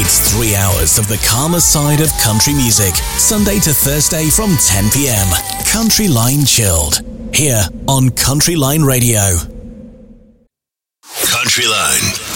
It's 3 hours of the calmer side of country music, Sunday to Thursday from 10 p.m. Country Line Chilled, here on Country Line Radio. Country Line.